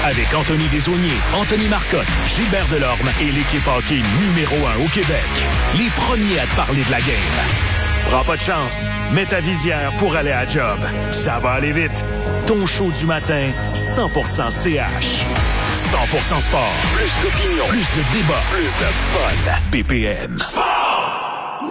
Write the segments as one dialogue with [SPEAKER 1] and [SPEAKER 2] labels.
[SPEAKER 1] Avec Anthony Desaulniers, Anthony Marcotte, Gilbert Delorme et l'équipe hockey numéro 1 au Québec. Les premiers à te parler de la game. Prends pas de chance. Mets ta visière pour aller à la job. Ça va aller vite. Ton show du matin, 100% CH. 100% sport. Plus d'opinion. Plus de débat. Plus de fun. BPM. Sport!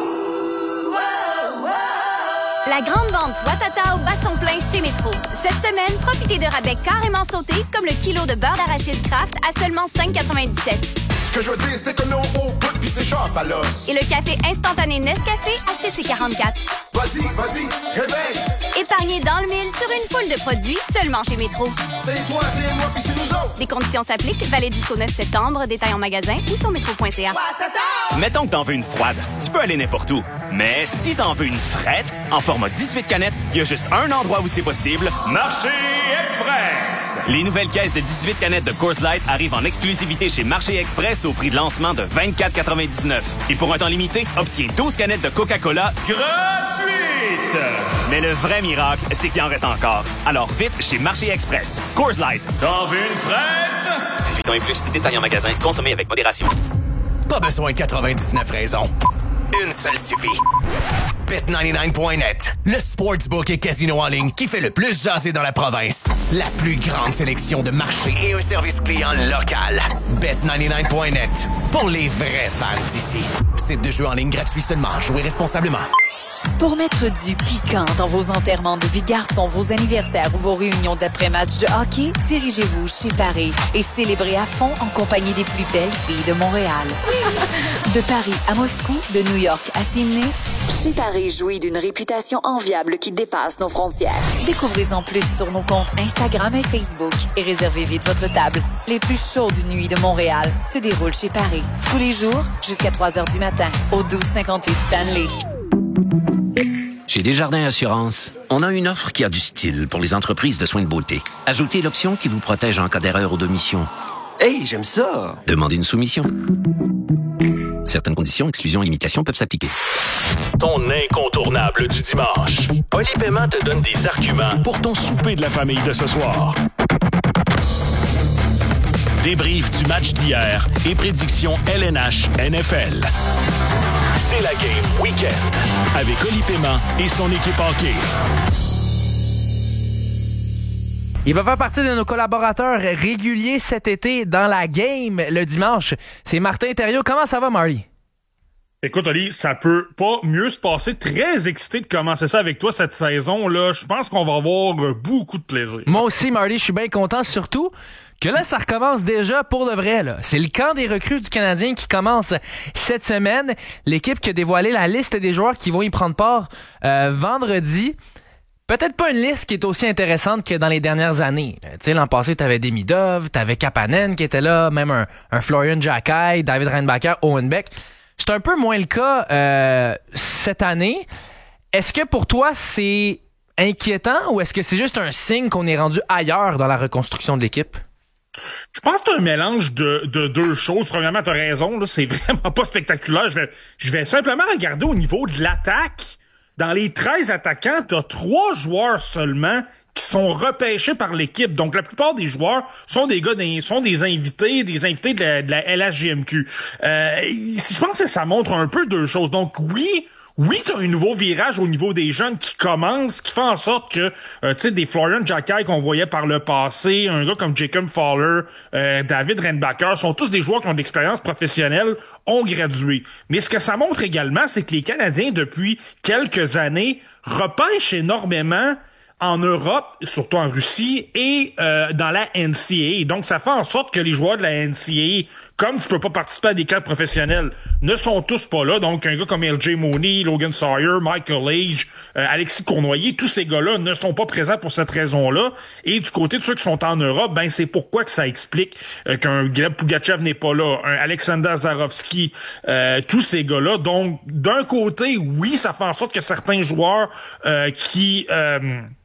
[SPEAKER 2] La grande vente Ouattata au basson plein chez Métro. Cette semaine, profitez de rabais carrément sautés comme le kilo de beurre d'arachide Kraft à seulement 5,97.
[SPEAKER 3] Ce que je veux dire, c'est que nos hauts bouts pis s'échappent à l'os.
[SPEAKER 2] Et le café instantané Nescafé à 6,44.
[SPEAKER 3] Vas-y, réveille!
[SPEAKER 2] Épargnez dans le mille sur une foule de produits seulement chez Métro.
[SPEAKER 3] C'est toi, c'est moi pis c'est nous autres.
[SPEAKER 2] Des conditions s'appliquent, valide jusqu'au 9 septembre, détail en magasin ou sur métro.ca.
[SPEAKER 4] Mettons que t'en veux une froide, tu peux aller n'importe où. Mais si t'en veux une frette, en format 18 canettes, il y a juste un endroit où c'est possible, Marché Express! Les nouvelles caisses de 18 canettes de Coors Light arrivent en exclusivité chez Marché Express au prix de lancement de 24,99. Et pour un temps limité, obtiens 12 canettes de Coca-Cola gratuites! Mais le vrai miracle, c'est qu'il en reste encore. Alors vite chez Marché Express. Coors Light. T'en veux une frette? 18 ans et plus, détail en magasin, consommez avec modération.
[SPEAKER 5] Pas besoin de 99 raisons. Une seule suffit. Bet99.net, le sportsbook et casino en ligne qui fait le plus jaser dans la province. La plus grande sélection de marchés et un service client local. Bet99.net, pour les vrais fans d'ici. Site de jeu en ligne gratuit seulement. Jouez responsablement.
[SPEAKER 6] Pour mettre du piquant dans vos enterrements de vie de garçon, vos anniversaires ou vos réunions d'après-match de hockey, dirigez-vous chez Paris et célébrez à fond en compagnie des plus belles filles de Montréal. De Paris à Moscou, de New York à Sydney, chez Paris jouit d'une réputation enviable qui dépasse nos frontières. Découvrez-en plus sur nos comptes Instagram et Facebook et réservez vite votre table. Les plus chaudes nuits de Montréal se déroulent chez Paris. Tous les jours, jusqu'à 3 heures du matin, au 1258 Stanley.
[SPEAKER 7] Chez Desjardins Assurance, on a une offre qui a du style pour les entreprises de soins de beauté. Ajoutez l'option qui vous protège en cas d'erreur ou d'omission.
[SPEAKER 8] Hey, j'aime ça!
[SPEAKER 7] Demandez une soumission. Certaines conditions, exclusions et limitations peuvent s'appliquer.
[SPEAKER 1] Ton incontournable du dimanche. Oli Paiement te donne des arguments pour ton souper de la famille de ce soir. Débrief du match d'hier et prédictions LNH NFL. C'est la Game Week-end avec Oli Paiement et son équipe hockey.
[SPEAKER 9] Il va faire partie de nos collaborateurs réguliers cet été dans la game le dimanche. C'est Martin Thériault. Comment ça va, Marty?
[SPEAKER 10] Écoute, Oli, ça peut pas mieux se passer. Très excité de commencer ça avec toi cette saison-là. Je pense qu'on va avoir beaucoup de plaisir.
[SPEAKER 9] Moi aussi, Marty, je suis bien content, surtout que là, ça recommence déjà pour de vrai, là. C'est le camp des recrues du Canadien qui commence cette semaine. L'équipe qui a dévoilé la liste des joueurs qui vont y prendre part vendredi. Peut-être pas une liste qui est aussi intéressante que dans les dernières années. Tu sais, l'an passé, t'avais Demidov, t'avais Kapanen qui était là, même un Florian Jacquet, David Reinbacher, Owen Beck. C'est un peu moins le cas cette année. Est-ce que pour toi, c'est inquiétant ou est-ce que c'est juste un signe qu'on est rendu ailleurs dans la reconstruction de l'équipe?
[SPEAKER 10] Je pense que c'est un mélange de deux choses. Premièrement, t'as raison, là, c'est vraiment pas spectaculaire. Je vais simplement regarder au niveau de l'attaque. Dans les 13 attaquants, t'as 3 joueurs seulement qui sont repêchés par l'équipe. Donc, la plupart des joueurs sont des gars, sont des invités de la LHJMQ. Je pense que ça montre un peu deux choses. Donc, oui, t'as un nouveau virage au niveau des jeunes qui commence, qui fait en sorte que, tu sais, des Florian Jacquet qu'on voyait par le passé, un gars comme Jacob Fowler, David Reinbacher, sont tous des joueurs qui ont de l'expérience professionnelle, ont gradué. Mais ce que ça montre également, c'est que les Canadiens, depuis quelques années, repêchent énormément en Europe, surtout en Russie, et dans la NCAA. Donc, ça fait en sorte que les joueurs de la NCAA, comme tu peux pas participer à des cadres professionnels, ne sont tous pas là. Donc, un gars comme LJ Mooney, Logan Sawyer, Michael Age, Alexis Cournoyer, tous ces gars-là ne sont pas présents pour cette raison-là. Et du côté de ceux qui sont en Europe, ben c'est pourquoi que ça explique qu'un Gleb Pugachev n'est pas là, un Alexander Zarovski, tous ces gars-là. Donc, d'un côté, oui, ça fait en sorte que certains joueurs qui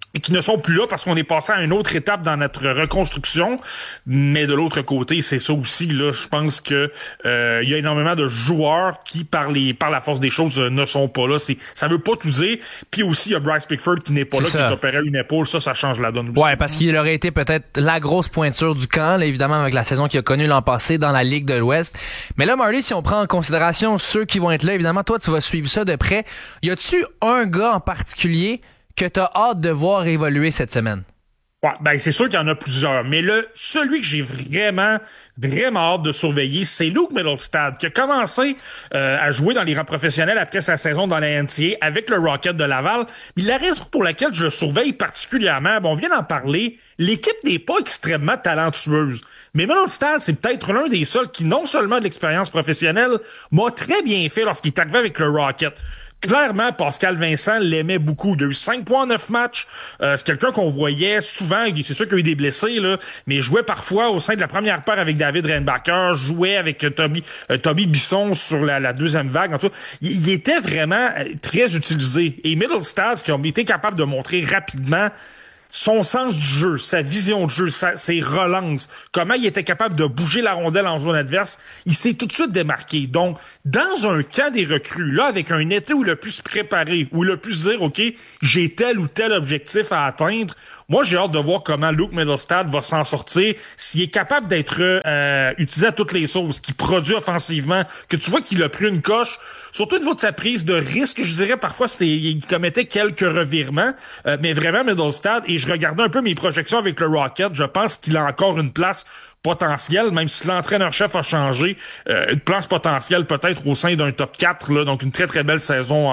[SPEAKER 10] et qui ne sont plus là parce qu'on est passé à une autre étape dans notre reconstruction. Mais de l'autre côté, c'est ça aussi, là, je pense que il y a énormément de joueurs qui, par la force des choses, ne sont pas là. Ça veut pas tout dire. Puis aussi, il y a Bryce Pickford qui n'est pas là, qui est opéré à une épaule. Ça change la donne aussi.
[SPEAKER 9] Ouais, parce qu'il aurait été peut-être la grosse pointure du camp, là, évidemment, avec la saison qu'il a connue l'an passé dans la Ligue de l'Ouest. Mais là, Marty, si on prend en considération ceux qui vont être là, évidemment, toi, tu vas suivre ça de près. Y a-tu un gars en particulier que t'as hâte de voir évoluer cette semaine?
[SPEAKER 10] Ouais, ben c'est sûr qu'il y en a plusieurs, mais celui que j'ai vraiment hâte de surveiller, c'est Luke Mittelstadt, qui a commencé à jouer dans les rangs professionnels après sa saison dans la NCAA avec le Rocket de Laval. Mais la raison pour laquelle je le surveille particulièrement, on vient d'en parler, l'équipe n'est pas extrêmement talentueuse. Mais Mittelstadt, c'est peut-être l'un des seuls qui, non seulement de l'expérience professionnelle, m'a très bien fait lorsqu'il est arrivé avec le Rocket. Clairement, Pascal Vincent l'aimait beaucoup. Il a eu 5 points en 9 matchs. C'est quelqu'un qu'on voyait souvent. C'est sûr qu'il y a eu des blessés, là, mais il jouait parfois au sein de la première paire avec David Reinbacher, jouait avec Toby Bisson sur la deuxième vague. En tout cas, il était vraiment très utilisé. Et Mittelstadt, qui a été capable de montrer rapidement son sens du jeu, sa vision de jeu, ses relances, comment il était capable de bouger la rondelle en zone adverse, il s'est tout de suite démarqué. Donc, dans un camp des recrues, là, avec un été où il a pu se préparer, où il a pu se dire, OK, j'ai tel ou tel objectif à atteindre, moi, j'ai hâte de voir comment Luke Mittelstadt va s'en sortir, s'il est capable d'être utilisé à toutes les sauces, qu'il produit offensivement, que tu vois qu'il a pris une coche, surtout au niveau de sa prise de risque, je dirais parfois il commettait quelques revirements, mais vraiment Mittelstadt, et je regardais un peu mes projections avec le Rocket, je pense qu'il a encore une place potentielle, même si l'entraîneur-chef a changé, une place potentielle peut-être au sein d'un top 4, là, donc une très très belle saison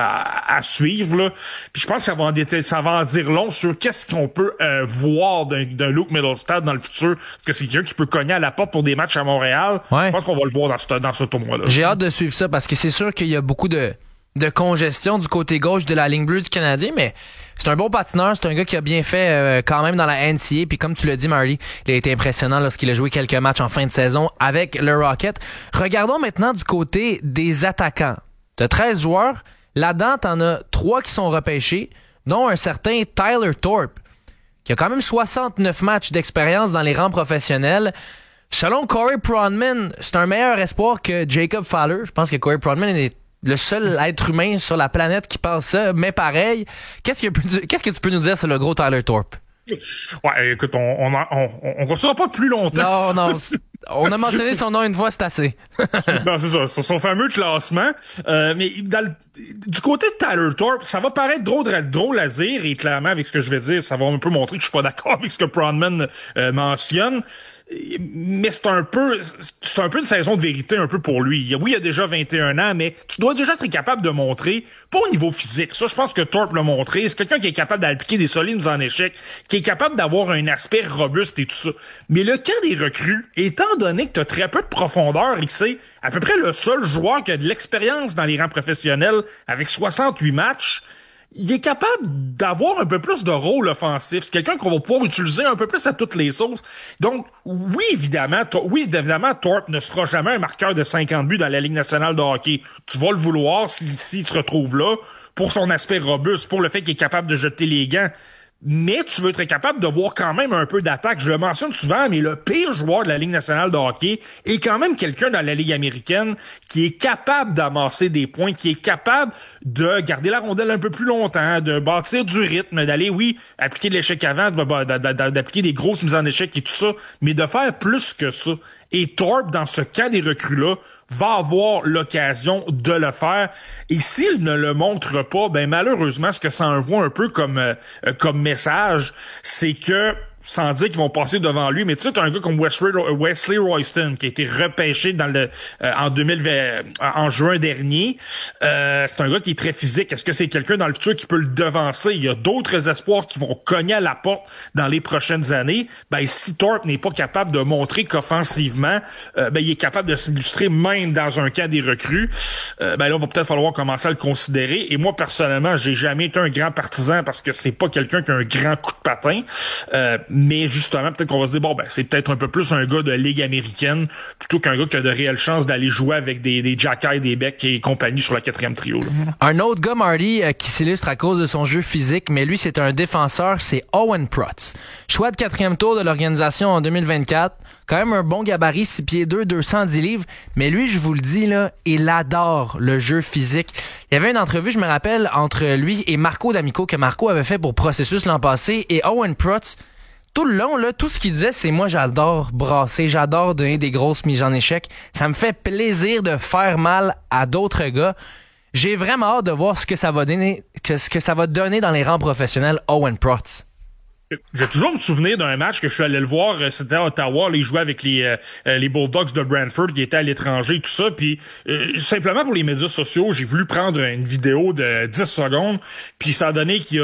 [SPEAKER 10] à suivre. Là. Puis je pense que ça va en dire long sur qu'est-ce qu'on peut voir d'un Luke Mittelstadt dans le futur. Est-ce que c'est quelqu'un qui peut cogner à la porte pour des matchs à Montréal? Ouais. Je pense qu'on va le voir dans ce tournoi-là.
[SPEAKER 9] J'ai hâte de suivre ça parce que c'est sûr qu'il y a beaucoup de congestion du côté gauche de la ligne bleue du Canadien, mais c'est un bon patineur, c'est un gars qui a bien fait quand même dans la NCAA, puis comme tu l'as dit, Marty, il a été impressionnant lorsqu'il a joué quelques matchs en fin de saison avec le Rocket. Regardons maintenant du côté des attaquants. T'as 13 joueurs, là-dedans, t'en as 3 qui sont repêchés, dont un certain Tyler Thorpe, qui a quand même 69 matchs d'expérience dans les rangs professionnels. Selon Corey Pronman, c'est un meilleur espoir que Jacob Fowler. Je pense que Corey Pronman est le seul être humain sur la planète qui pense ça, mais pareil. Qu'est-ce que tu peux nous dire sur le gros Tyler Thorpe?
[SPEAKER 10] Ouais, écoute, on restera pas plus longtemps.
[SPEAKER 9] Non. On a mentionné son nom une fois, c'est assez.
[SPEAKER 10] Non, c'est ça, son fameux classement. Mais du côté de Tyler Thorpe, ça va paraître drôle à dire, et clairement, avec ce que je vais dire, ça va un peu montrer que je suis pas d'accord avec ce que Pronman mentionne. Mais c'est un peu une saison de vérité un peu pour lui. Oui, il a déjà 21 ans, mais tu dois déjà être capable de montrer, pas au niveau physique. Ça, je pense que Thorpe l'a montré. C'est quelqu'un qui est capable d'appliquer des solides mises en échec, qui est capable d'avoir un aspect robuste et tout ça. Mais le camp des recrues, étant donné que tu as très peu de profondeur et que c'est à peu près le seul joueur qui a de l'expérience dans les rangs professionnels avec 68 matchs, il est capable d'avoir un peu plus de rôle offensif. C'est quelqu'un qu'on va pouvoir utiliser un peu plus à toutes les sauces. Donc, oui, évidemment, Thorpe ne sera jamais un marqueur de 50 buts dans la Ligue nationale de hockey. Tu vas le vouloir s'il se retrouve là pour son aspect robuste, pour le fait qu'il est capable de jeter les gants. Mais tu veux être capable de voir quand même un peu d'attaque. Je le mentionne souvent, mais le pire joueur de la Ligue nationale de hockey est quand même quelqu'un dans la Ligue américaine qui est capable d'amasser des points, qui est capable de garder la rondelle un peu plus longtemps, de bâtir du rythme, d'aller, oui, appliquer de l'échec avant, d'appliquer des grosses mises en échec et tout ça, mais de faire plus que ça. Et Thorpe, dans ce cas des recrues-là, va avoir l'occasion de le faire. Et s'il ne le montre pas, ben malheureusement, ce que ça envoie un peu comme message, c'est que, sans dire qu'ils vont passer devant lui, mais tu sais, t'as un gars comme Wesley Royston qui a été repêché en juin dernier. C'est un gars qui est très physique. Est-ce que c'est quelqu'un dans le futur qui peut le devancer? Il y a d'autres espoirs qui vont cogner à la porte dans les prochaines années. Ben, si Thorpe n'est pas capable de montrer qu'offensivement, il est capable de s'illustrer même dans un camp des recrues, là, il va peut-être falloir commencer à le considérer. Et moi, personnellement, j'ai jamais été un grand partisan parce que c'est pas quelqu'un qui a un grand coup de patin. Mais justement, peut-être qu'on va se dire, bon, ben, c'est peut-être un peu plus un gars de ligue américaine plutôt qu'un gars qui a de réelles chances d'aller jouer avec des Jacky, des Beck et compagnie sur la 4e trio. Là.
[SPEAKER 9] Un autre gars, Marty, qui s'illustre à cause de son jeu physique, mais lui, c'est un défenseur, c'est Owen Protz. Choix de 4e tour de l'organisation en 2024. Quand même un bon gabarit, 6 pieds 2, 210 livres. Mais lui, je vous le dis, là, il adore le jeu physique. Il y avait une entrevue, je me rappelle, entre lui et Marco D'Amico, que Marco avait fait pour Processus l'an passé. Et Owen Protz, tout le long, là, tout ce qu'il disait, c'est moi, j'adore brasser, j'adore donner des grosses mises en échec. Ça me fait plaisir de faire mal à d'autres gars. J'ai vraiment hâte de voir ce que ça va donner, ce que ça va donner dans les rangs professionnels, Owen Protz.
[SPEAKER 10] Je vais toujours me souvenir d'un match que je suis allé le voir, c'était à Ottawa, là, il jouait avec les Bulldogs de Brantford qui étaient à l'étranger, tout ça, puis simplement pour les médias sociaux, j'ai voulu prendre une vidéo de 10 secondes, puis ça a donné qu'il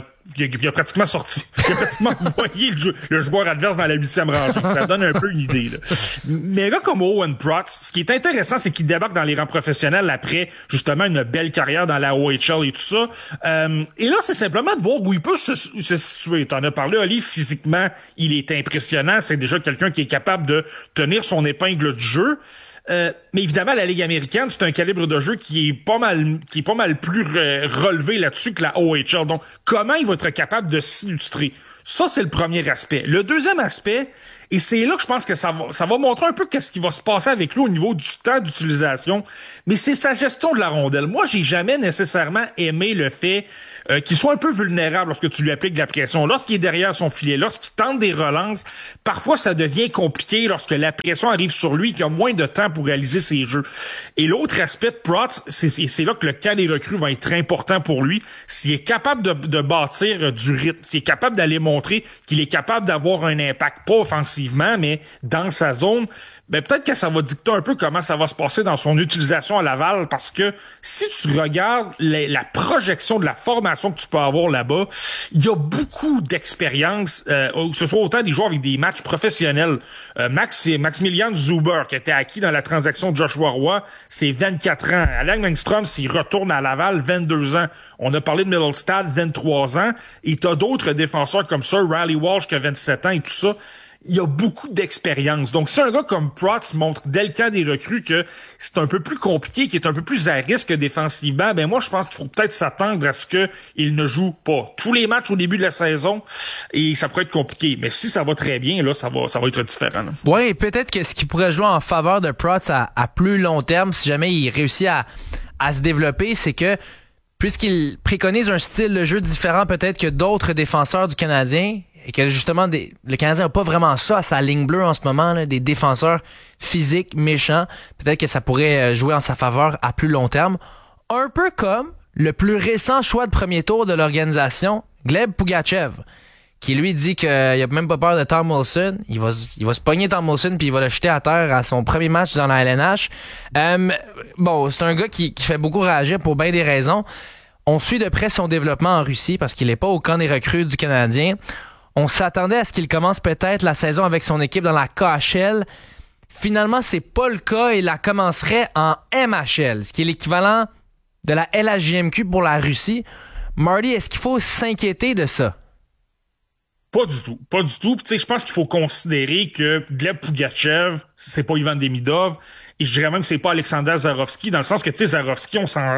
[SPEAKER 10] a pratiquement sorti. Il a pratiquement envoyé le joueur adverse dans la 8e rangée. Ça donne un peu une idée, là. Mais un gars comme Owen Protz, ce qui est intéressant, c'est qu'il débarque dans les rangs professionnels après, justement, une belle carrière dans la OHL et tout ça. Et là, c'est simplement de voir où il peut se situer. T'en as parlé, Oli, physiquement, il est impressionnant. C'est déjà quelqu'un qui est capable de tenir son épingle du jeu. Mais évidemment, la Ligue américaine, c'est un calibre de jeu qui est pas mal plus relevé là-dessus que la OHL. Donc, comment il va être capable de s'illustrer? Ça, c'est le premier aspect. Le deuxième aspect, et c'est là que je pense que ça va montrer un peu qu'est-ce qui va se passer avec lui au niveau du temps d'utilisation, mais c'est sa gestion de la rondelle. Moi, j'ai jamais nécessairement aimé le fait qu'il soit un peu vulnérable lorsque tu lui appliques de la pression. Lorsqu'il est derrière son filet, lorsqu'il tente des relances, parfois ça devient compliqué lorsque la pression arrive sur lui, qu'il a moins de temps pour réaliser ses jeux. Et l'autre aspect de Protz, c'est là que le camp des recrues va être important pour lui. S'il est capable de bâtir du rythme, s'il est capable d'aller montrer qu'il est capable d'avoir un impact, pas offensivement, mais dans sa zone, ben peut-être que ça va dicter un peu comment ça va se passer dans son utilisation à Laval, parce que si tu regardes la projection de la formation que tu peux avoir là-bas, il y a beaucoup d'expérience, que ce soit autant des joueurs avec des matchs professionnels. Maximilian Zuber, qui était acquis dans la transaction de Joshua Roy, c'est 24 ans. Alain Engstrom, s'il retourne à Laval, 22 ans. On a parlé de Middlestad, 23 ans. Et t'as d'autres défenseurs comme ça, Riley Walsh, qui a 27 ans et tout ça. Il y a beaucoup d'expérience. Donc, si un gars comme Protz montre dès le camp des recrues que c'est un peu plus compliqué, qu'il est un peu plus à risque défensivement, ben moi, je pense qu'il faut peut-être s'attendre à ce qu'il ne joue pas tous les matchs au début de la saison, et ça pourrait être compliqué. Mais si ça va très bien, là, ça va être différent.
[SPEAKER 9] Oui, peut-être que ce qui pourrait jouer en faveur de Protz à plus long terme, si jamais il réussit à se développer, c'est que puisqu'il préconise un style de jeu différent peut-être que d'autres défenseurs du Canadien, et que justement le Canadien n'a pas vraiment ça à sa ligne bleue en ce moment, là, des défenseurs physiques méchants, peut-être que ça pourrait jouer en sa faveur à plus long terme. Un peu comme le plus récent choix de premier tour de l'organisation, Gleb Pugachev, qui lui dit qu'il a même pas peur de Tom Wilson. Il va se pogner Tom Wilson puis il va le jeter à terre à son premier match dans la LNH. Bon, c'est un gars qui fait beaucoup réagir pour bien des raisons. On suit de près son développement en Russie parce qu'il est pas au camp des recrues du Canadien. On s'attendait à ce qu'il commence peut-être la saison avec son équipe dans la KHL. Finalement, c'est pas le cas. Il la commencerait en MHL, ce qui est l'équivalent de la LHJMQ pour la Russie. Marty, est-ce qu'il faut s'inquiéter de ça?
[SPEAKER 10] Pas du tout. Puis, tu sais, je pense qu'il faut considérer que Gleb Pugachev, c'est pas Ivan Demidov, et je dirais même que c'est pas Alexander Zarovski, dans le sens que, tu sais, Zarovski,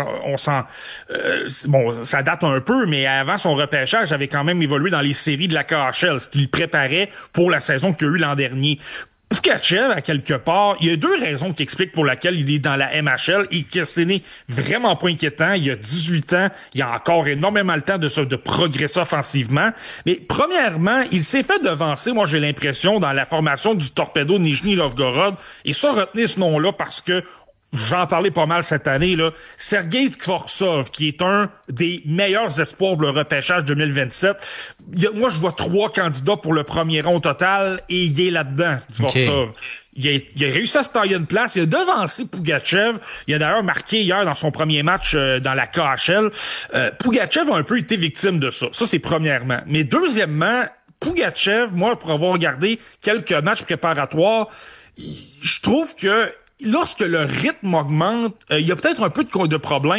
[SPEAKER 10] bon, ça date un peu, mais avant son repêchage, avait quand même évolué dans les séries de la KHL, ce qui le préparait pour la saison qu'il y a eu l'an dernier. Pugachev, à quelque part, il y a deux raisons qui expliquent pour laquelle il est dans la MHL et que ce n'est vraiment pas inquiétant. Il a 18 ans, il a encore énormément le temps de progresser offensivement. Mais premièrement, il s'est fait devancer, moi j'ai l'impression, dans la formation du Torpedo Nijni Novgorod. Et ça, retenez ce nom-là parce que j'en parlais pas mal cette année, là. Sergei Skvorsov, qui est un des meilleurs espoirs de le repêchage 2027. Moi, je vois 3 candidats pour le premier rang au total, et il est là-dedans, Skvorsov. Okay. Il a réussi à se tailler une place. Il a devancé Pugachev. Il a d'ailleurs marqué hier dans son premier match dans la KHL. Pugachev a un peu été victime de ça. Ça, c'est premièrement. Mais deuxièmement, Pugachev, moi, pour avoir regardé quelques matchs préparatoires, je trouve que lorsque le rythme augmente, il y a peut-être un peu de problème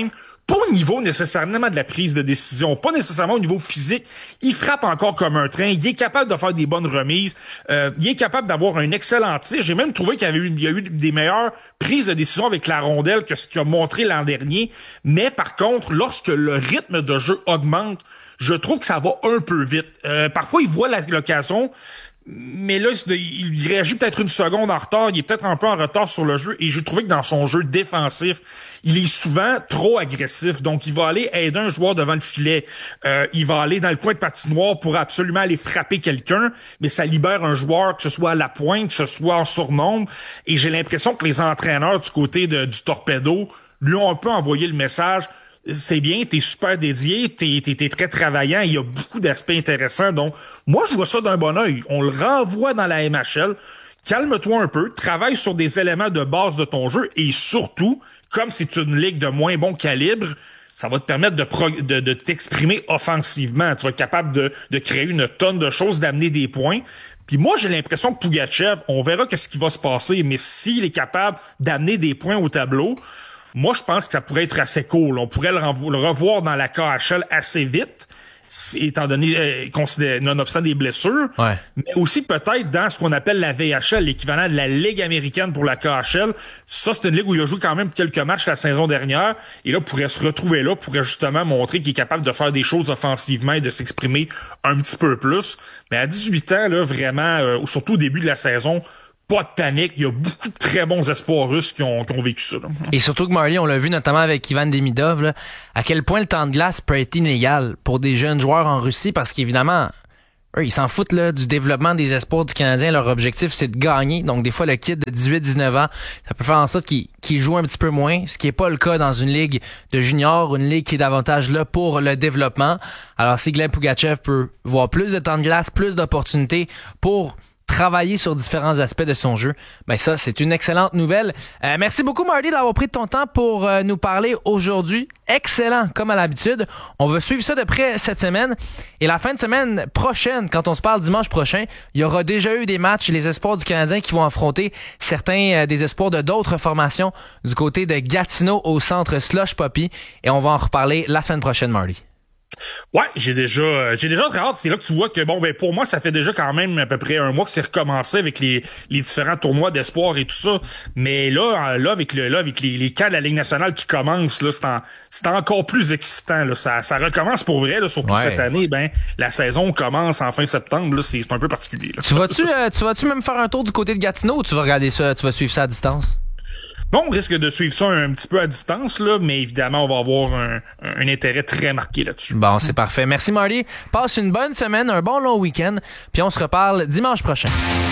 [SPEAKER 10] Pas au niveau nécessairement de la prise de décision, pas nécessairement au niveau physique. Il frappe encore comme un train. Il est capable de faire des bonnes remises. Il est capable d'avoir un excellent tir. J'ai même trouvé qu'il y a eu des meilleures prises de décision avec la rondelle que ce qu'il a montré l'an dernier. Mais par contre, lorsque le rythme de jeu augmente, je trouve que ça va un peu vite. Parfois, il voit l'occasion, mais là, il réagit peut-être une seconde en retard. Il est peut-être un peu en retard sur le jeu. Et j'ai trouvé que dans son jeu défensif, il est souvent trop agressif. Donc, il va aller aider un joueur devant le filet. Il va aller dans le coin de patinoire pour absolument aller frapper quelqu'un. Mais ça libère un joueur, que ce soit à la pointe, que ce soit en surnombre. Et j'ai l'impression que les entraîneurs du côté du Torpedo lui ont un peu envoyé le message. C'est bien, t'es super dédié, t'es très travaillant, il y a beaucoup d'aspects intéressants. Donc, moi, je vois ça d'un bon œil. On le renvoie dans la MHL. Calme-toi un peu, travaille sur des éléments de base de ton jeu et surtout, comme c'est une ligue de moins bon calibre, ça va te permettre de t'exprimer offensivement. Tu vas être capable de créer une tonne de choses, d'amener des points. Puis moi, j'ai l'impression que Pougachev, on verra qu'est-ce qui va se passer, mais s'il est capable d'amener des points au tableau, moi, je pense que ça pourrait être assez cool. On pourrait le revoir dans la KHL assez vite, étant donné, nonobstant des blessures.
[SPEAKER 9] Ouais.
[SPEAKER 10] Mais aussi peut-être dans ce qu'on appelle la VHL, l'équivalent de la Ligue américaine pour la KHL. Ça, c'est une ligue où il a joué quand même quelques matchs la saison dernière. Et là, pourrait se retrouver là, pourrait justement montrer qu'il est capable de faire des choses offensivement et de s'exprimer un petit peu plus. Mais à 18 ans, là, vraiment, surtout au début de la saison, pas de panique. Il y a beaucoup de très bons espoirs russes qui ont vécu ça. Là.
[SPEAKER 9] Et surtout que Marley, on l'a vu notamment avec Ivan Demidov, là, à quel point le temps de glace peut être inégal pour des jeunes joueurs en Russie parce qu'évidemment, eux, ils s'en foutent là, du développement des espoirs du Canadien. Leur objectif, c'est de gagner. Donc des fois, le kid de 18-19 ans, ça peut faire en sorte qu'il joue un petit peu moins, ce qui est pas le cas dans une ligue de juniors, une ligue qui est davantage là pour le développement. Alors si Gleb Pougachev peut voir plus de temps de glace, plus d'opportunités pour travailler sur différents aspects de son jeu, ben ça, c'est une excellente nouvelle. Merci beaucoup, Marty, d'avoir pris de ton temps pour nous parler aujourd'hui. Excellent, comme à l'habitude. On va suivre ça de près cette semaine. Et la fin de semaine prochaine, quand on se parle dimanche prochain, il y aura déjà eu des matchs, les espoirs du Canadien qui vont affronter certains des espoirs de d'autres formations du côté de Gatineau au centre Slush Poppy. Et on va en reparler la semaine prochaine, Marty.
[SPEAKER 10] Ouais, j'ai déjà très hâte. C'est là que tu vois que pour moi, ça fait déjà quand même à peu près un mois que c'est recommencé avec les différents tournois d'espoir et tout ça. Mais là avec les cas de la Ligue nationale qui commencent, là, c'est encore plus excitant, là. Ça recommence pour vrai, là, surtout cette année. La saison commence en fin septembre, là, c'est un peu particulier, là.
[SPEAKER 9] Tu vas-tu même faire un tour du côté de Gatineau ou tu vas regarder ça, tu vas suivre ça à distance?
[SPEAKER 10] Bon, on risque de suivre ça un petit peu à distance, là, mais évidemment, on va avoir un intérêt très marqué là-dessus.
[SPEAKER 9] Bon, c'est parfait. Merci, Marty. Passe une bonne semaine, un bon long week-end, puis on se reparle dimanche prochain.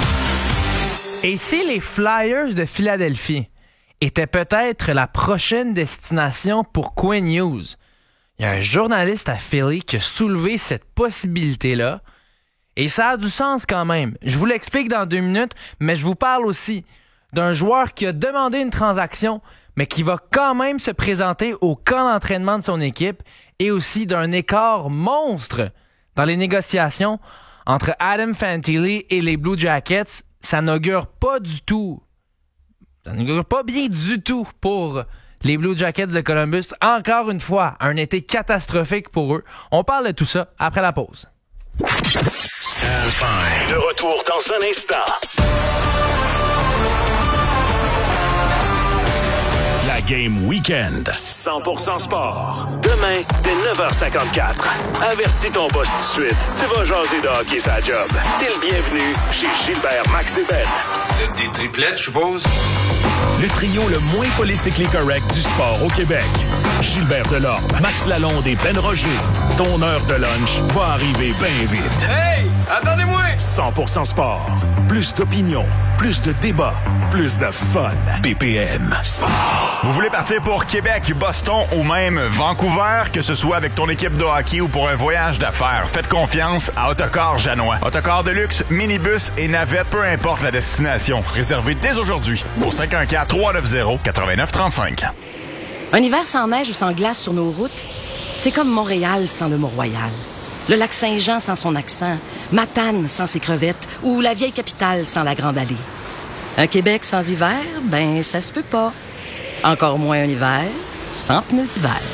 [SPEAKER 9] Et si les Flyers de Philadelphie étaient peut-être la prochaine destination pour Quinn Hughes? Il y a un journaliste à Philly qui a soulevé cette possibilité-là, et ça a du sens quand même. Je vous l'explique dans 2 minutes, mais je vous parle aussi d'un joueur qui a demandé une transaction, mais qui va quand même se présenter au camp d'entraînement de son équipe, et aussi d'un écart monstre dans les négociations entre Adam Fantilli et les Blue Jackets. Ça n'augure pas bien du tout pour les Blue Jackets de Columbus. Encore une fois, un été catastrophique pour eux. On parle de tout ça après la pause.
[SPEAKER 1] De retour dans un instant. La Game Weekend, 100% sport. Demain, dès 9h54. Avertis ton boss tout de suite. Tu vas jaser de hockey sa job. T'es le bienvenu chez Gilbert, Max et Ben.
[SPEAKER 11] Des triplettes, je suppose?
[SPEAKER 1] Le trio le moins politically correct du sport au Québec. Gilbert Delorme, Max Lalonde et Ben Roger. Ton heure de lunch va arriver bien vite.
[SPEAKER 11] Hey! Attendez-moi!
[SPEAKER 1] 100% sport. Plus d'opinion, plus de débats, plus de fun. BPM. Sport.
[SPEAKER 12] Vous voulez partir pour Québec, Boston ou même Vancouver, que ce soit avec ton équipe de hockey ou pour un voyage d'affaires, faites confiance à Autocar Janois. Autocar de luxe, minibus et navette, peu importe la destination. Réservez dès aujourd'hui au 514-390-8935.
[SPEAKER 13] Un hiver sans neige ou sans glace sur nos routes, c'est comme Montréal sans le Mont-Royal. Le lac Saint-Jean sans son accent, Matane sans ses crevettes ou la vieille capitale sans la Grande Allée. Un Québec sans hiver, ben ça se peut pas. Encore moins un hiver sans pneus d'hiver.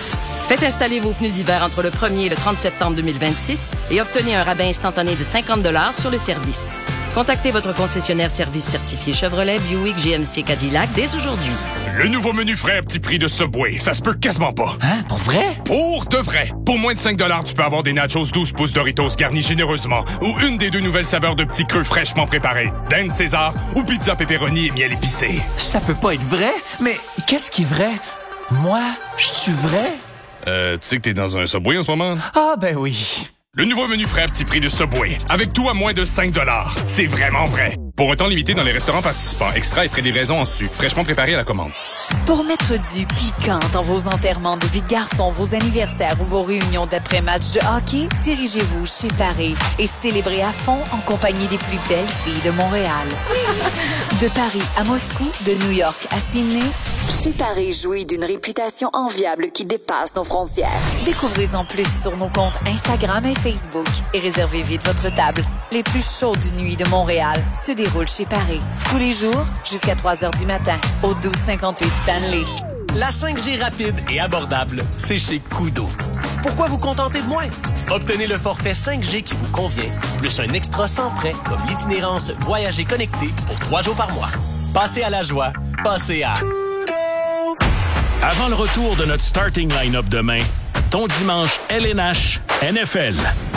[SPEAKER 13] Faites installer vos pneus d'hiver entre le 1er et le 30 septembre 2026 et obtenez un rabais instantané de 50 $ sur le service. Contactez votre concessionnaire service certifié Chevrolet, Buick, GMC, Cadillac dès aujourd'hui.
[SPEAKER 14] Le nouveau menu frais à petit prix de Subway, ça se peut quasiment pas.
[SPEAKER 5] Hein? Pour vrai?
[SPEAKER 14] Pour de vrai. Pour moins de 5 $, tu peux avoir des nachos 12 pouces Doritos garnis généreusement ou une des 2 nouvelles saveurs de petits creux fraîchement préparés. Dinde César ou pizza pepperoni et miel épicé.
[SPEAKER 5] Ça peut pas être vrai, mais qu'est-ce qui est vrai? Moi, je suis vrai?
[SPEAKER 14] Tu sais que t'es dans un Subway en ce moment?
[SPEAKER 5] Ah, ben oui.
[SPEAKER 14] Le nouveau menu frais à petit prix de Subway, avec tout à moins de 5 $. C'est vraiment vrai. Pour un temps limité dans les restaurants participants, extra et frais de livraison en sucre, fraîchement préparé à la commande.
[SPEAKER 6] Pour mettre du piquant dans vos enterrements de vie de garçon, vos anniversaires ou vos réunions d'après-match de hockey, dirigez-vous chez Paris et célébrez à fond en compagnie des plus belles filles de Montréal. De Paris à Moscou, de New York à Sydney, chez Paris jouit d'une réputation enviable qui dépasse nos frontières. Découvrez-en plus sur nos comptes Instagram et Facebook et réservez vite votre table. Les plus chaudes nuits de Montréal se déroulent chez Paris. Tous les jours, jusqu'à 3 heures du matin, au 1258 Stanley.
[SPEAKER 5] La 5G rapide et abordable, c'est chez Koodo. Pourquoi vous contenter de moins? Obtenez le forfait 5G qui vous convient, plus un extra sans frais comme l'itinérance Voyager connecté pour 3 jours par mois. Passez à la joie, passez à...
[SPEAKER 1] Avant le retour de notre starting line-up demain, ton dimanche LNH NFL.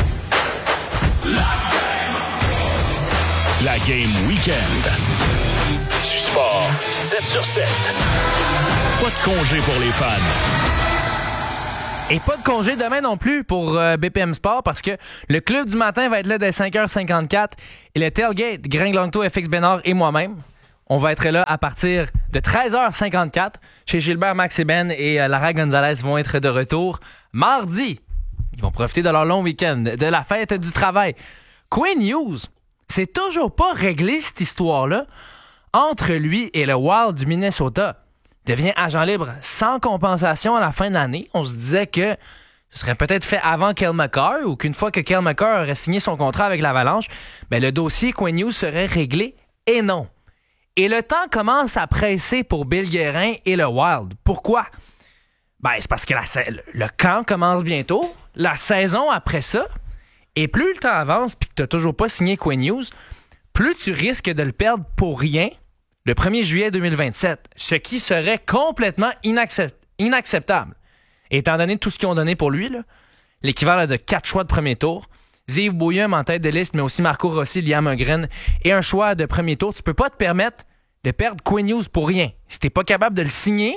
[SPEAKER 1] La game week-end. Du sport 7 sur 7. Pas de congé pour les fans.
[SPEAKER 9] Et pas de congé demain non plus pour BPM Sport parce que le club du matin va être là dès 5h54 et le tailgate, Gringue Longto, FX Bénard et moi-même, on va être là à partir de 13h54 chez Gilbert, Max et Ben et Lara Gonzalez vont être de retour mardi. Ils vont profiter de leur long week-end, de la fête du travail. Quinn Hughes, c'est toujours pas réglé cette histoire-là entre lui et le Wild du Minnesota. Devient agent libre sans compensation à la fin de l'année. On se disait que ce serait peut-être fait avant Cale Makar ou qu'une fois que Cale Makar aurait signé son contrat avec l'Avalanche, ben le dossier Quinn Hughes serait réglé et non. Et le temps commence à presser pour Bill Guérin et le Wild. Pourquoi? Ben, c'est parce que le camp commence bientôt, la saison après ça, et plus le temps avance puis que tu n'as toujours pas signé Quinn Hughes, plus tu risques de le perdre pour rien le 1er juillet 2027, ce qui serait complètement inacceptable. Étant donné tout ce qu'ils ont donné pour lui, là, l'équivalent de 4 choix de premier tour, Ziv Bouillum en tête de liste, mais aussi Marco Rossi, Liam Ogren et un choix de premier tour. Tu peux pas te permettre de perdre Quinn Hughes pour rien. Si t'es pas capable de le signer,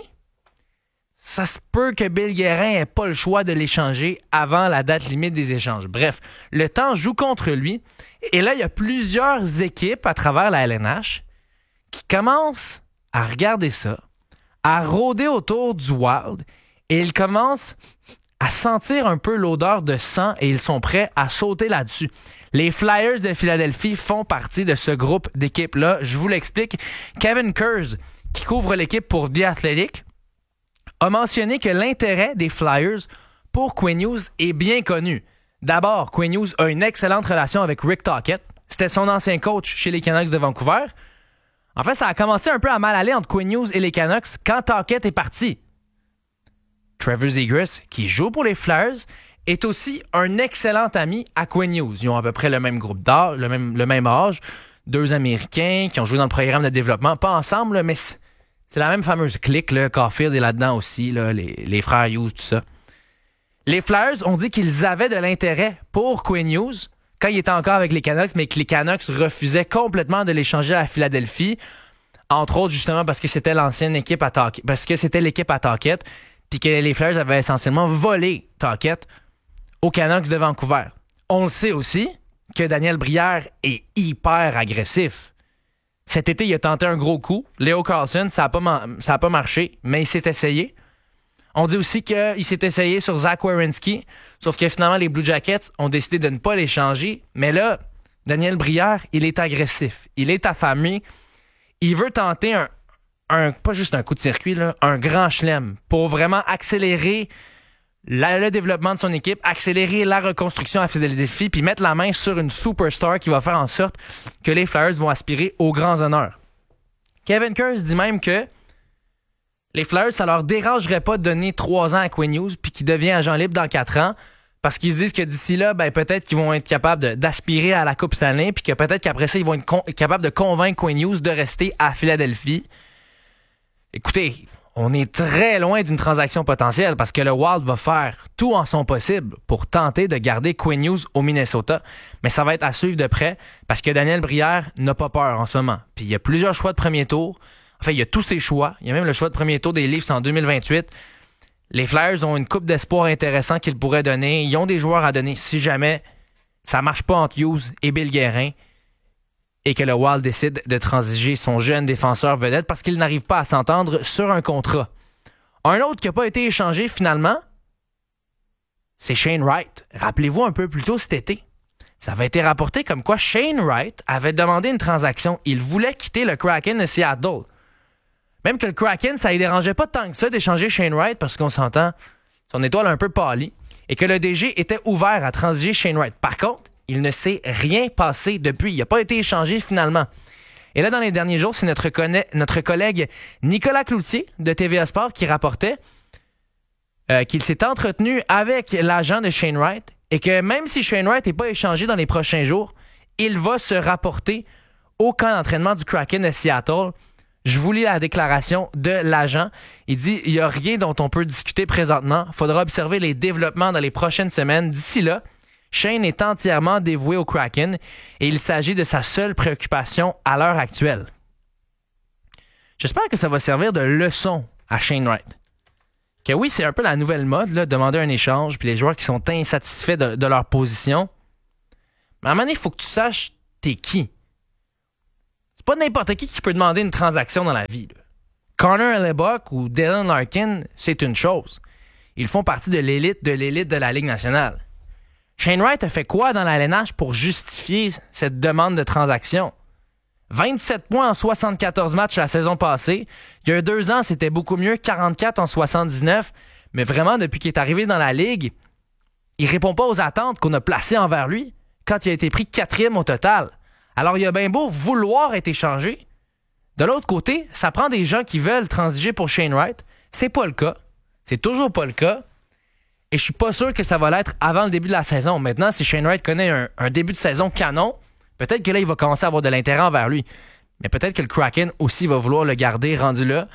[SPEAKER 9] ça se peut que Bill Guérin ait pas le choix de l'échanger avant la date limite des échanges. Bref, le temps joue contre lui. Et là, il y a plusieurs équipes à travers la LNH qui commencent à regarder ça, à rôder autour du Wild, et ils commencent à sentir un peu l'odeur de sang et ils sont prêts à sauter là-dessus. Les Flyers de Philadelphie font partie de ce groupe d'équipes-là. Je vous l'explique. Kevin Kurz, qui couvre l'équipe pour The Athletic, a mentionné que l'intérêt des Flyers pour Quinn Hughes est bien connu. D'abord, Quinn Hughes a une excellente relation avec Rick Tocchet. C'était son ancien coach chez les Canucks de Vancouver. En fait, ça a commencé un peu à mal aller entre Quinn Hughes et les Canucks quand Tocchet est parti. Trevor Zegras, qui joue pour les Flyers, est aussi un excellent ami à Quinn Hughes. Ils ont à peu près le même groupe d'âge, le même âge. 2 Américains qui ont joué dans le programme de développement. Pas ensemble, mais c'est la même fameuse clique. Là. Caulfield est là-dedans aussi, là, les frères Hughes, tout ça. Les Flyers ont dit qu'ils avaient de l'intérêt pour Quinn Hughes quand il était encore avec les Canucks, mais que les Canucks refusaient complètement de l'échanger à Philadelphie. Entre autres, justement, parce que c'était l'ancienne équipe à Tocchet, parce que c'était l'équipe à Tocchet, puis que les Flyers avaient essentiellement volé Tocchet aux Canucks de Vancouver. On le sait aussi que Daniel Brière est hyper agressif. Cet été, il a tenté un gros coup. Leo Carlson, ça a pas marché, mais il s'est essayé. On dit aussi qu'il s'est essayé sur Zach Werenski, sauf que finalement, les Blue Jackets ont décidé de ne pas l'échanger. Mais là, Daniel Brière, il est agressif. Il est affamé. Il veut tenter pas juste un coup de circuit, là, un grand chelem pour vraiment accélérer le développement de son équipe, accélérer la reconstruction à Philadelphie, puis mettre la main sur une superstar qui va faire en sorte que les Flyers vont aspirer aux grands honneurs. Kevin Kurz dit même que les Flyers, ça leur dérangerait pas de donner 3 ans à Quinn Hughes puis qu'il devient agent libre dans 4 ans parce qu'ils se disent que d'ici là, peut-être qu'ils vont être capables d'aspirer à la Coupe Stanley puis que peut-être qu'après ça, ils vont être capables de convaincre Quinn Hughes de rester à Philadelphie. Écoutez, on est très loin d'une transaction potentielle parce que le Wild va faire tout en son possible pour tenter de garder Quinn Hughes au Minnesota. Mais ça va être à suivre de près parce que Daniel Brière n'a pas peur en ce moment. Puis il y a plusieurs choix de premier tour. Enfin, il y a tous ses choix. Il y a même le choix de premier tour des Leafs en 2028. Les Flyers ont une coupe d'espoir intéressante qu'ils pourraient donner. Ils ont des joueurs à donner si jamais ça marche pas entre Hughes et Bill Guérin et que le Wild décide de transiger son jeune défenseur vedette parce qu'il n'arrive pas à s'entendre sur un contrat. Un autre qui n'a pas été échangé finalement, c'est Shane Wright. Rappelez-vous un peu plus tôt cet été. Ça avait été rapporté comme quoi Shane Wright avait demandé une transaction. Il voulait quitter le Kraken de Seattle. Même que le Kraken, ça ne dérangeait pas tant que ça d'échanger Shane Wright parce qu'on s'entend, son étoile un peu pâlie, et que le DG était ouvert à transiger Shane Wright. Par contre, il ne s'est rien passé depuis. Il n'a pas été échangé finalement. Et là, dans les derniers jours, c'est notre collègue Nicolas Cloutier de TVA Sport qui rapportait qu'il s'est entretenu avec l'agent de Shane Wright et que même si Shane Wright n'est pas échangé dans les prochains jours, il va se rapporter au camp d'entraînement du Kraken de Seattle. Je vous lis la déclaration de l'agent. Il dit « Il n'y a rien dont on peut discuter présentement. Il faudra observer les développements dans les prochaines semaines. D'ici là, Shane est entièrement dévoué au Kraken et il s'agit de sa seule préoccupation à l'heure actuelle. » J'espère que ça va servir de leçon à Shane Wright. Que oui, c'est un peu la nouvelle mode, là, demander un échange, puis les joueurs qui sont insatisfaits de leur position. Mais à un moment donné, il faut que tu saches t'es qui. C'est pas n'importe qui peut demander une transaction dans la vie. Là. Connor Hellebuyck ou Dylan Larkin, c'est une chose. Ils font partie de l'élite de la Ligue nationale. Shane Wright a fait quoi dans la LNH pour justifier cette demande de transaction? 27 points en 74 matchs la saison passée. Il y a 2 ans, c'était beaucoup mieux, 44 en 79. Mais vraiment, depuis qu'il est arrivé dans la Ligue, il répond pas aux attentes qu'on a placées envers lui quand il a été pris 4e au total. Alors, il a bien beau vouloir être échangé. De l'autre côté, ça prend des gens qui veulent transiger pour Shane Wright. C'est pas le cas. C'est toujours pas le cas. Et je suis pas sûr que ça va l'être avant le début de la saison. Maintenant, si Shane Wright connaît un début de saison canon, peut-être que là, il va commencer à avoir de l'intérêt envers lui. Mais peut-être que le Kraken aussi va vouloir le garder rendu là.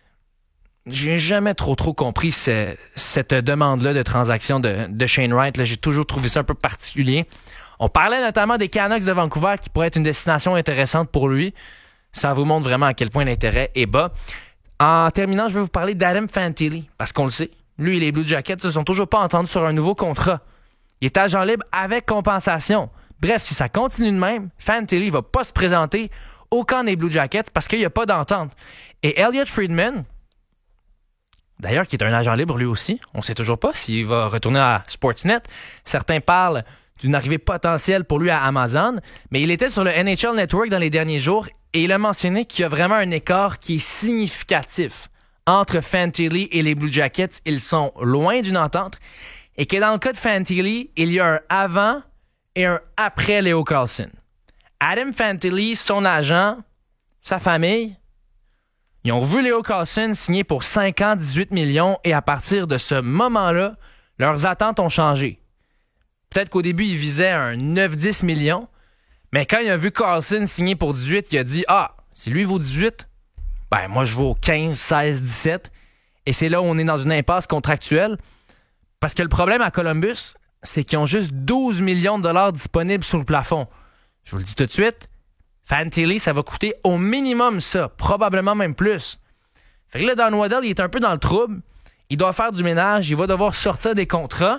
[SPEAKER 9] J'ai jamais trop compris cette demande-là de transaction de Shane Wright. Là, j'ai toujours trouvé ça un peu particulier. On parlait notamment des Canucks de Vancouver qui pourraient être une destination intéressante pour lui. Ça vous montre vraiment à quel point l'intérêt est bas. En terminant, je vais vous parler d'Adam Fantilli, parce qu'on le sait. Lui et les Blue Jackets se sont toujours pas entendus sur un nouveau contrat. Il est agent libre avec compensation. Bref, si ça continue de même, Fantilli va pas se présenter au camp des Blue Jackets parce qu'il n'y a pas d'entente. Et Elliot Friedman, d'ailleurs, qui est un agent libre lui aussi, on ne sait toujours pas s'il va retourner à Sportsnet. Certains parlent d'une arrivée potentielle pour lui à Amazon, mais il était sur le NHL Network dans les derniers jours et il a mentionné qu'il y a vraiment un écart qui est significatif entre Fantilli et les Blue Jackets. Ils sont loin d'une entente et que dans le cas de Fantilli, il y a un avant et un après Leo Carlson. Adam Fantilli, son agent, sa famille, ils ont vu Leo Carlson signer pour 5 ans, 18 millions et à partir de ce moment-là, leurs attentes ont changé. Peut-être qu'au début, il visait un 9-10 millions, mais quand il a vu Carlson signer pour 18, il a dit « Ah, si lui vaut 18, ben moi je vaux 15, 16, 17. » Et c'est là où on est dans une impasse contractuelle. Parce que le problème à Columbus, c'est qu'ils ont juste 12 millions de dollars disponibles sous le plafond. Je vous le dis tout de suite, Fantilli, ça va coûter au minimum ça, probablement même plus. Fait que là, Don Waddell, il est un peu dans le trouble. Il doit faire du ménage, il va devoir sortir des contrats.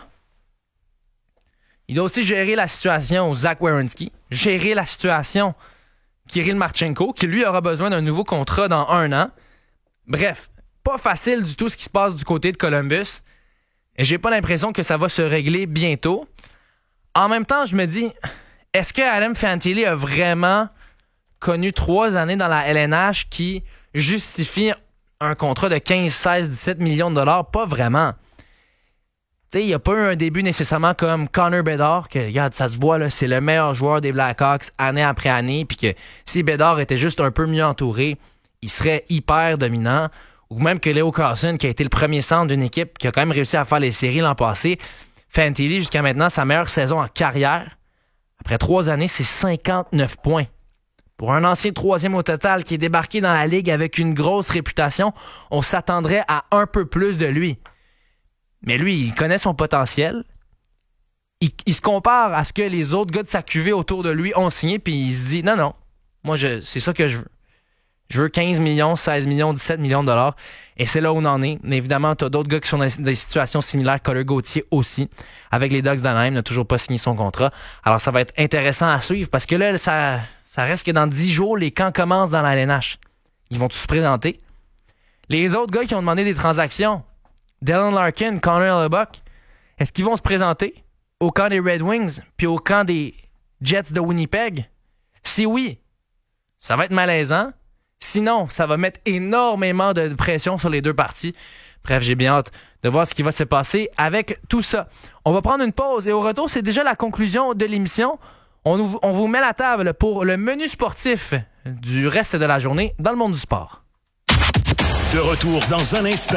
[SPEAKER 9] Il doit aussi gérer la situation Zach Werenski, gérer la situation Kirill Marchenko, qui lui aura besoin d'un nouveau contrat dans 1 an. Bref, pas facile du tout ce qui se passe du côté de Columbus. Et j'ai pas l'impression que ça va se régler bientôt. En même temps, je me dis, est-ce que Adam Fantilli a vraiment connu 3 années dans la LNH qui justifient un contrat de 15, 16, 17 millions de dollars? Pas vraiment. Tu sais, il n'y a pas eu un début nécessairement comme Connor Bedard, que, regarde, ça se voit, là, c'est le meilleur joueur des Blackhawks année après année, puis que si Bedard était juste un peu mieux entouré, il serait hyper dominant. ou même que Leo Carlson, qui a été le premier centre d'une équipe qui a quand même réussi à faire les séries l'an passé. Fantilli, jusqu'à maintenant, sa meilleure saison en carrière. Après 3 années, c'est 59 points. Pour un ancien 3e au total qui est débarqué dans la Ligue avec une grosse réputation, on s'attendrait à un peu plus de lui. Mais lui, il connaît son potentiel. Il se compare à ce que les autres gars de sa cuvée autour de lui ont signé, puis il se dit, non, moi, c'est ça que je veux. Je veux 15 millions, 16 millions, 17 millions de dollars. Et c'est là où on en est. Mais évidemment, tu as d'autres gars qui sont dans des situations similaires. Colin Gauthier aussi. Avec les Ducks d'Anaheim, n'a toujours pas signé son contrat. Alors, ça va être intéressant à suivre parce que là, ça reste que dans 10 jours, les camps commencent dans la LNH. Ils vont tous se présenter. Les autres gars qui ont demandé des transactions, Dylan Larkin, Connor Hellebuyck, est-ce qu'ils vont se présenter au camp des Red Wings puis au camp des Jets de Winnipeg? Si oui, ça va être malaisant. Sinon, ça va mettre énormément de pression sur les deux parties. Bref, j'ai bien hâte de voir ce qui va se passer avec tout ça. On va prendre une pause et au retour, c'est déjà la conclusion de l'émission. On vous met la table pour le menu sportif du reste de la journée dans le monde du sport.
[SPEAKER 1] De retour dans un instant.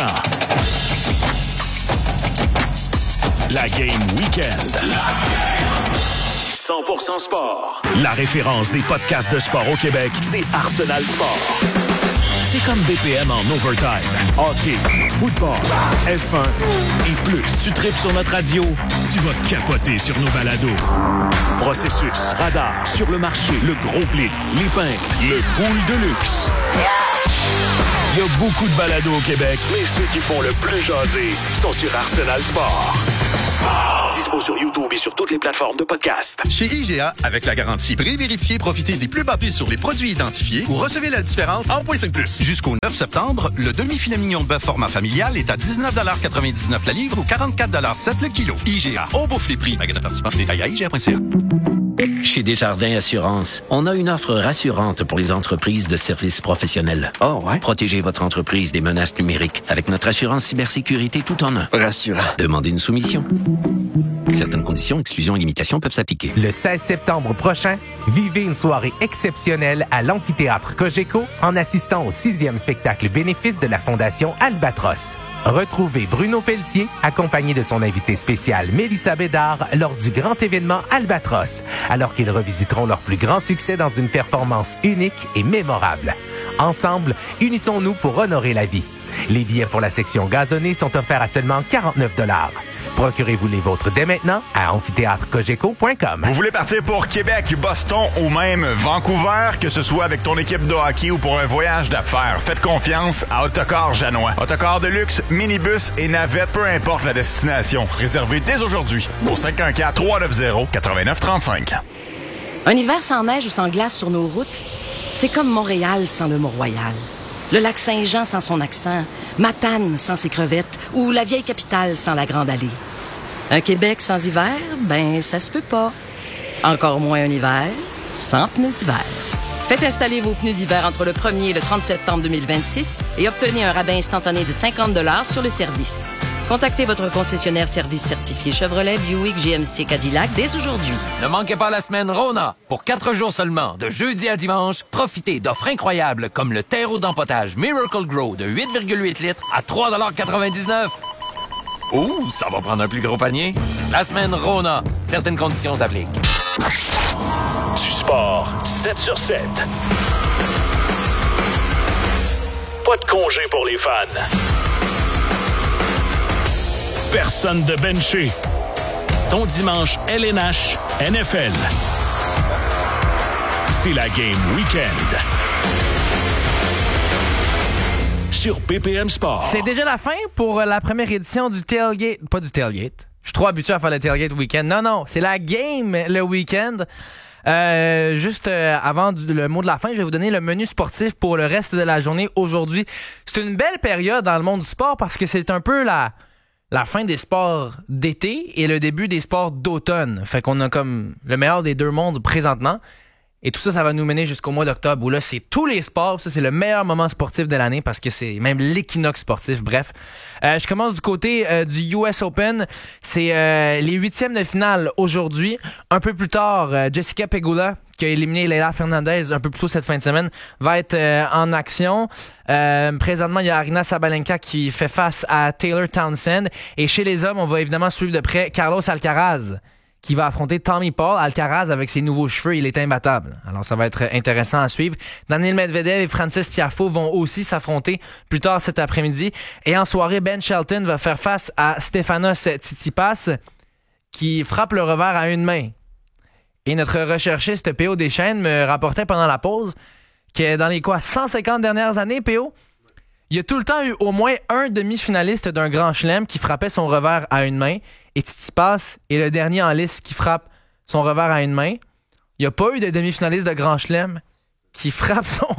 [SPEAKER 1] La Game Weekend. 100% sport. La référence des podcasts de sport au Québec, c'est Arsenal Sport. C'est comme BPM en overtime. Hockey, football, F1 et plus. Tu tripes sur notre radio, tu vas capoter sur nos balados. Processus, radar, sur le marché, le gros blitz, les pinks, le pool de luxe. Il y a beaucoup de balados au Québec, mais ceux qui font le plus jaser sont sur Arsenal Sport. Dispo sur YouTube et sur toutes les plateformes de podcast.
[SPEAKER 15] Chez IGA, avec la garantie pré-vérifiée, profitez des plus bas prix sur les produits identifiés ou recevez la différence en .5+. Jusqu'au 9 septembre, le demi-filet mignon de bœuf format familial est à 19,99 la livre ou 44,7 le kilo. IGA, on bouffe les prix. Magasin participant, détail à IGA.ca.
[SPEAKER 7] Chez Desjardins Assurance, on a une offre rassurante pour les entreprises de services professionnels.
[SPEAKER 8] Oh, ouais?
[SPEAKER 7] Protégez votre entreprise des menaces numériques avec notre assurance cybersécurité tout en un.
[SPEAKER 8] Rassurant.
[SPEAKER 7] Demandez une soumission. Certaines conditions, exclusions et limitations peuvent s'appliquer.
[SPEAKER 16] Le 16 septembre prochain, vivez une soirée exceptionnelle à l'amphithéâtre Cogeco en assistant au 6e spectacle bénéfice de la Fondation Albatros. Retrouvez Bruno Pelletier, accompagné de son invité spécial Mélissa Bédard, lors du grand événement Albatros, alors qu'ils revisiteront leur plus grand succès dans une performance unique et mémorable. Ensemble, unissons-nous pour honorer la vie. Les billets pour la section gazonnée sont offerts à seulement 49 $. Procurez-vous les vôtres dès maintenant à amphitheatrecogeco.com.
[SPEAKER 12] Vous voulez partir pour Québec, Boston ou même Vancouver, que ce soit avec ton équipe de hockey ou pour un voyage d'affaires, faites confiance à Autocar Janois. Autocar de luxe, minibus et navette, peu importe la destination. Réservez dès aujourd'hui au 514-390-8935.
[SPEAKER 13] Un hiver sans neige ou sans glace sur nos routes, c'est comme Montréal sans le Mont-Royal. Le lac Saint-Jean sans son accent, Matane sans ses crevettes ou la vieille capitale sans la grande allée. Un Québec sans hiver, ben ça se peut pas. Encore moins un hiver sans pneus d'hiver. Faites installer vos pneus d'hiver entre le 1er et le 30 septembre 2026 et obtenez un rabais instantané de 50 $ sur le service. Contactez votre concessionnaire service certifié Chevrolet, Buick, GMC, Cadillac dès aujourd'hui.
[SPEAKER 17] Ne manquez pas la semaine Rona. Pour 4 jours seulement, de jeudi à dimanche, profitez d'offres incroyables comme le terreau d'empotage Miracle Grow de 8,8 litres à 3,99 $. Ouh, ça va prendre un plus gros panier. La semaine Rona. Certaines conditions s'appliquent.
[SPEAKER 1] Du sport, 7 sur 7. Pas de congé pour les fans. Personne de benché. Ton dimanche LNH NFL. C'est la Game Weekend. Sur BPM Sport.
[SPEAKER 9] C'est déjà la fin pour la première édition du Tailgate. Pas du Tailgate. Je suis trop habitué à faire le Tailgate week-end. Non, c'est la Game le week-end. Juste avant le mot de la fin, je vais vous donner le menu sportif pour le reste de la journée aujourd'hui. C'est une belle période dans le monde du sport parce que c'est un peu la fin des sports d'été et le début des sports d'automne. Fait qu'on a comme le meilleur des deux mondes présentement. Et tout ça, ça va nous mener jusqu'au mois d'octobre où là, c'est tous les sports. Ça, c'est le meilleur moment sportif de l'année parce que c'est même l'équinoxe sportif. Bref, je commence du côté du US Open. C'est les 8e de finale aujourd'hui. Un peu plus tard, Jessica Pegula qui a éliminé Leila Fernandez un peu plus tôt cette fin de semaine, va être en action. Présentement, il y a Aryna Sabalenka qui fait face à Taylor Townsend. Et chez les hommes, on va évidemment suivre de près Carlos Alcaraz, qui va affronter Tommy Paul. Alcaraz, avec ses nouveaux cheveux, il est imbattable. Alors, ça va être intéressant à suivre. Daniil Medvedev et Frances Tiafoe vont aussi s'affronter plus tard cet après-midi. Et en soirée, Ben Shelton va faire face à Stefanos Tsitsipas, qui frappe le revers à une main. Et notre recherchiste P.O. Deschênes me rapportait pendant la pause que dans les 150 dernières années, P.O., il y a tout le temps eu au moins un demi-finaliste d'un grand chelem qui frappait son revers à une main. Et Tsitsipas est le dernier en liste qui frappe son revers à une main. Il n'y a pas eu de demi-finaliste de grand chelem qui frappe son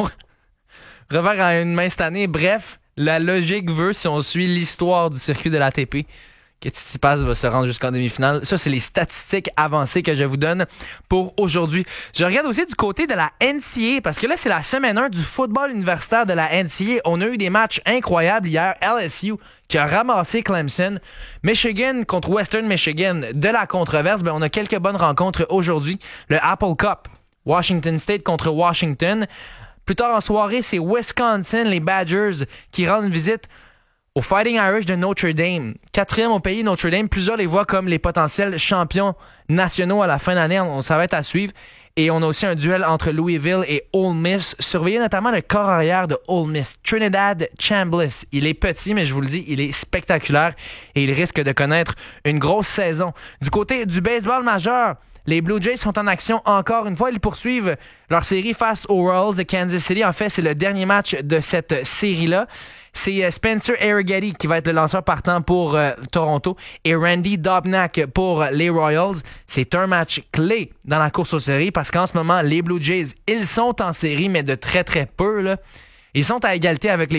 [SPEAKER 9] revers à une main cette année. Bref, la logique veut, si on suit l'histoire du circuit de l'ATP, que Tsitsipas va se rendre jusqu'en demi-finale. Ça, c'est les statistiques avancées que je vous donne pour aujourd'hui. Je regarde aussi du côté de la NCAA, parce que là, c'est la semaine 1 du football universitaire de la NCAA. On a eu des matchs incroyables hier. LSU qui a ramassé Clemson. Michigan contre Western Michigan. De la controverse, on a quelques bonnes rencontres aujourd'hui. Le Apple Cup. Washington State contre Washington. Plus tard en soirée, c'est Wisconsin, les Badgers, qui rendent visite au Fighting Irish de Notre Dame. 4e au pays, Notre Dame. Plusieurs les voient comme les potentiels champions nationaux à la fin d'année. Ça va être à suivre. Et on a aussi un duel entre Louisville et Ole Miss. Surveillez notamment le corps arrière de Ole Miss, Trinidad Chambliss. Il est petit, mais je vous le dis, il est spectaculaire et il risque de connaître une grosse saison. Du côté du baseball majeur, les Blue Jays sont en action encore une fois. Ils poursuivent leur série face aux Royals de Kansas City. En fait, c'est le dernier match de cette série-là. C'est Spencer Arrighetti qui va être le lanceur partant pour Toronto et Randy Dobnak pour les Royals. C'est un match clé dans la course aux séries parce qu'en ce moment, les Blue Jays, ils sont en série, mais de très, très peu, là. Ils sont à égalité avec les